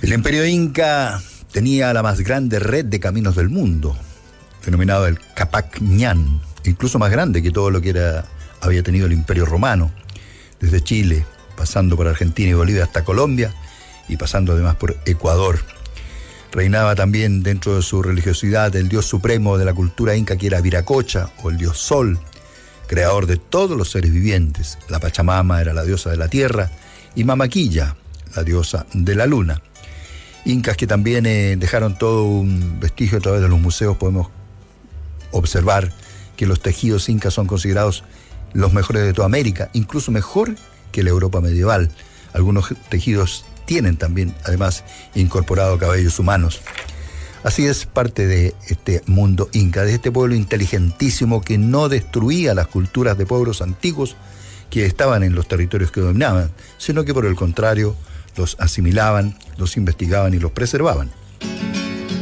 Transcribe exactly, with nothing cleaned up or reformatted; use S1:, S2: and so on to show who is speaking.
S1: El imperio inca tenía la más grande red de caminos del mundo, denominado el Capac Ñan, incluso más grande que todo lo que era, había tenido el imperio romano, desde Chile, pasando por Argentina y Bolivia hasta Colombia, y pasando además por Ecuador. Reinaba también dentro de su religiosidad el dios supremo de la cultura inca, que era Viracocha, o el dios Sol, creador de todos los seres vivientes. La Pachamama era la diosa de la tierra, y Mamaquilla, la diosa de la luna. Incas que también eh, dejaron todo un vestigio a través de los museos. Podemos observar que los tejidos incas son considerados los mejores de toda América, incluso mejor que la Europa medieval. Algunos tejidos tienen también, además, incorporado cabellos humanos. Así es parte de este mundo inca, de este pueblo inteligentísimo que no destruía las culturas de pueblos antiguos que estaban en los territorios que dominaban, sino que por el contrario los asimilaban, los investigaban y los preservaban.